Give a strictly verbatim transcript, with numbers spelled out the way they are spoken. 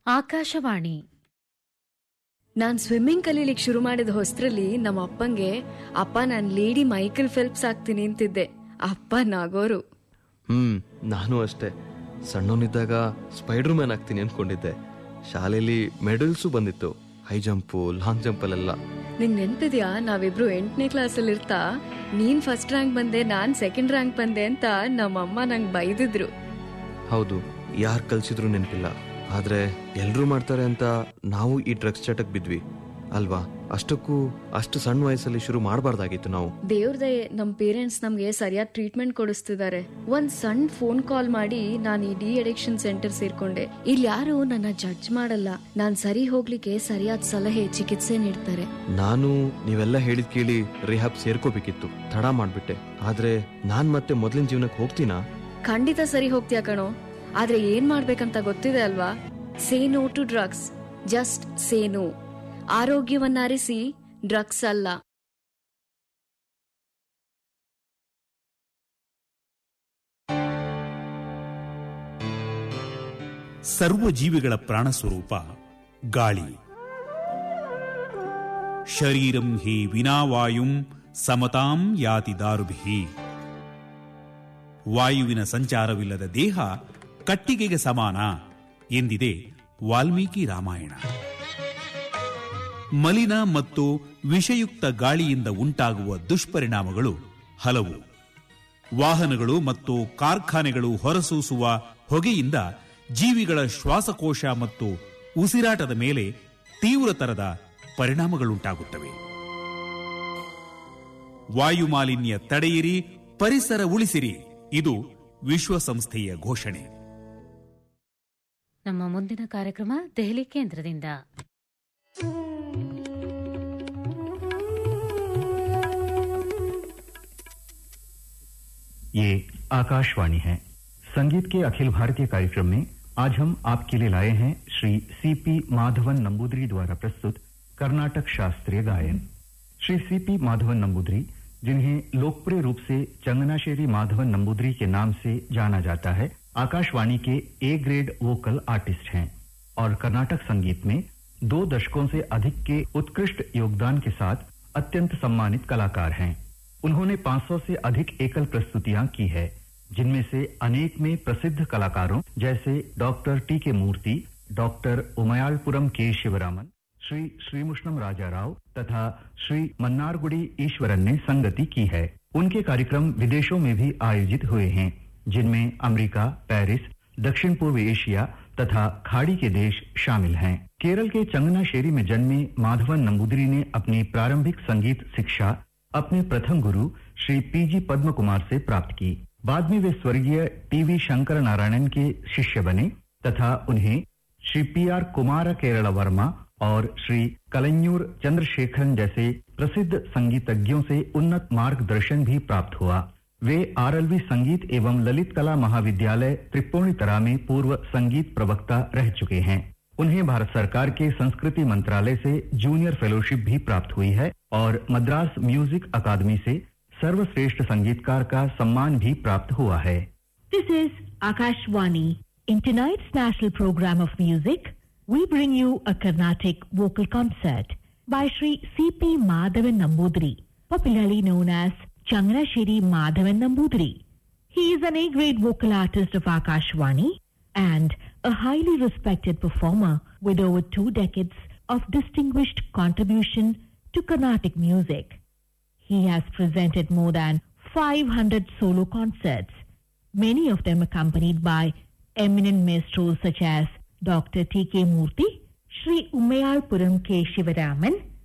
ಆಕಾಶವಾಣಿ. ನಾನ್ swimming ಕಲೀಲಿಕ್ ಶುರು ಮಾಡಿದ ಹೊಸ್ತ್ರಲ್ಲಿ ನಮ್ಮ ಅಪ್ಪಂಗೆ ಅಪ್ಪ ನಾನ್ ಲೇಡಿ ಮೈಕಲ್ ಫೆಲ್ಪ್ಸ್ ಆಗ್ತೀನಿ ಅಂತಿದ್ದೆ. ಅಪ್ಪ ನಾಗೋರು. ಹ್ಮ್ ನಾನು ಅಷ್ಟೇ. ಸಣ್ಣವನಿದ್ದಾಗ ಸ್ಪೈಡರ್ ಮ್ಯಾನ್ ಆಗ್ತೀನಿ ಅನ್ಕೊಂಡಿದ್ದೆ. ಶಾಲೆಯಲ್ಲಿ ಮೆಡಲ್ಸು ಬಂದಿತ್ತು, ಹೈ ಜಂಪು, ಲಾಂಗ್ ಜಂಪಲ್ಲೆಲ್ಲ. ನಿಂಗ್ ನೆನ್ಪಿದ್ಯಾ, ನಾವಿಬ್ರು ಎಂಟನೇ ಕ್ಲಾಸಲ್ಲಿ ಇರ್ತಾ ನೀನ್ ಫಸ್ಟ್ ರ್ಯಾಂಕ್ ಬಂದೆ, ನಾನ್ ಸೆಕೆಂಡ್ ರ್ಯಾಂಕ್ ಬಂದೆ ಅಂತ ನಮ್ಮಮ್ಮ ನಂಗೆ ಬೈದಿದ್ರು. ಹೌದು, ಯಾರು ಕಲ್ಸಿದ್ರು ನೆನಪಿಲ್ಲ. ಆದ್ರೆ ಎಲ್ರೂ ಮಾಡ್ತಾರೆ ಅಂತ ನಾವು ಈ ಡ್ರಗ್ಸ್ ಚಟಕ್ ಬಿದ್ವಿ ಅಲ್ವಾ? ಅಷ್ಟಕ್ಕೂ ಅಷ್ಟು ಸಣ್ಣ ವಯಸ್ಸಲ್ಲಿ ಶುರು ಮಾಡಬಾರ್ದಾಗಿತ್ತು ನಾವು. ದೇವ್ರದೇ ನಮ್ ಪೇರೆಂಟ್ಸ್ ನಮ್ಗೆ ಸರಿಯಾದ ಟ್ರೀಟ್ಮೆಂಟ್ ಕೊಡಿಸ್ತಿದ್ದಾರೆ. ಒಂದ್ ಸಣ್ಣ ಫೋನ್ ಕಾಲ್ ಮಾಡಿ ನಾನು ಈ ಡಿ ಅಡಿಕ್ಷನ್ ಸೆಂಟರ್ ಸೇರ್ಕೊಂಡೆ. ಇಲ್ಲಿ ಯಾರು ನನ್ನ ಜಡ್ಜ್ ಮಾಡಲ್ಲ, ನಾನ್ ಸರಿ ಹೋಗ್ಲಿಕ್ಕೆ ಸರಿಯಾದ ಸಲಹೆ, ಚಿಕಿತ್ಸೆ ನೀಡ್ತಾರೆ. ನಾನು ನೀವೆಲ್ಲ ಹೇಳಿದ್ ಕೇಳಿ ರಿಹಾಬ್ ಸೇರ್ಕೋಬೇಕಿತ್ತು, ತಡ ಮಾಡ್ಬಿಟ್ಟೆ. ಆದ್ರೆ ನಾನ್ ಮತ್ತೆ ಮೊದ್ಲಿನ ಜೀವನಕ್ಕೆ ಹೋಗ್ತೀನಾ? ಖಂಡಿತ ಸರಿ ಹೋಗ್ತೀಯ ಕಣೋ, ಆದ್ರೆ ಏನ್ ಮಾಡ್ಬೇಕಂತ ಗೊತ್ತಿದೆ ಅಲ್ವಾ? Say no to drugs, just say no. ಆರೋಗ್ಯವನ್ನರಿಸಿ, drugs ಅಲ್ಲ. ಸರ್ವ ಜೀವಿಗಳ ಪ್ರಾಣ ಸ್ವರೂಪ ಗಾಳಿ. ಶರೀರಂ ಹಿ ವಿನಾವಾಯುಂ ಸಮತಾಂ ಯಾತಿ ದಾರುಭಿಃ. ವಾಯುವಿನ ಸಂಚಾರವಿಲ್ಲದ ದೇಹ ಕಟ್ಟಿಗೆಗೆ ಸಮಾನ ಎಂದಿದೆ ವಾಲ್ಮೀಕಿ ರಾಮಾಯಣ. ಮಲಿನ ಮತ್ತು ವಿಷಯುಕ್ತ ಗಾಳಿಯಿಂದ ಉಂಟಾಗುವ ದುಷ್ಪರಿಣಾಮಗಳು ಹಲವು. ವಾಹನಗಳು ಮತ್ತು ಕಾರ್ಖಾನೆಗಳು ಹೊರಸೂಸುವ ಹೊಗೆಯಿಂದ ಜೀವಿಗಳ ಶ್ವಾಸಕೋಶ ಮತ್ತು ಉಸಿರಾಟದ ಮೇಲೆ ತೀವ್ರತರದ ಪರಿಣಾಮಗಳುಂಟಾಗುತ್ತವೆ. ವಾಯುಮಾಲಿನ್ಯ ತಡೆಯಿರಿ, ಪರಿಸರ ಉಳಿಸಿರಿ, ಇದು ವಿಶ್ವಸಂಸ್ಥೆಯ ಘೋಷಣೆ. ನಮ್ಮ ಮುಂದಿನ ಕಾರ್ಯಕ್ರಮ ದೆಹಲಿ ಕೇಂದ್ರದಿಂದ. ये आकाशवाणी है. संगीत के अखिल भारतीय कार्यक्रम में आज हम आपके लिए लाए हैं श्री सीपी माधवन नंबूदरी द्वारा प्रस्तुत कर्नाटक शास्त्रीय गायन. श्री सीपी माधवन नंबूदरी, जिन्हें लोकप्रिय रूप से चंगनाशेरी माधवन नंबूदरी के नाम से जाना जाता है, आकाशवाणी के ए ग्रेड वोकल आर्टिस्ट हैं और कर्नाटक संगीत में दो दशकों से अधिक के उत्कृष्ट योगदान के साथ अत्यंत सम्मानित कलाकार हैं. उन्होंने पाँच सौ से अधिक एकल प्रस्तुतियां की है, जिनमें से अनेक में प्रसिद्ध कलाकारों जैसे डॉक्टर टी के मूर्ति, डॉक्टर उमयालपुरम के शिवरामन, श्री श्रीमुष्णम राजाराव तथा श्री मन्नारगुडी ईश्वरन ने संगति की है. उनके कार्यक्रम विदेशों में भी आयोजित हुए हैं, जिनमें अमेरिका, पेरिस, दक्षिण पूर्व एशिया तथा खाड़ी के देश शामिल हैं. केरल के चंगनाशेरी में जन्मे माधवन नंबूदरी ने अपनी प्रारंभिक संगीत शिक्षा अपने प्रथम गुरु श्री पीजी पद्म कुमार से प्राप्त की. बाद में वे स्वर्गीय टीवी शंकर नारायणन के शिष्य बने तथा उन्हें श्री पी आर कुमार केरला वर्मा और श्री कलन्यूर चंद्रशेखरन जैसे प्रसिद्ध संगीतज्ञों से उन्नत मार्गदर्शन भी प्राप्त हुआ. वे आरएलवी संगीत एवं ललित कला महाविद्यालय त्रिपुनितरा में पूर्व संगीत प्रवक्ता रह चुके हैं. उन्हें भारत सरकार के संस्कृति मंत्रालय से जूनियर फेलोशिप भी प्राप्त हुई है और मद्रास म्यूजिक अकादमी से सर्वश्रेष्ठ संगीतकार का सम्मान भी प्राप्त हुआ है. This is Akashvani. In tonight's national program of music, we bring you a Carnatic vocal concert by Shri C P Madhavan Nambudri, popularly known as Changanasheri Madhavan Nambudri. He is an A-grade vocal artist of Akashvani and a highly respected performer with over two decades of distinguished contribution to Carnatic music. He has presented more than five hundred solo concerts, many of them accompanied by eminent maestros such as Doctor T K Murthy, Shri Umayalpuram K Shivaraman,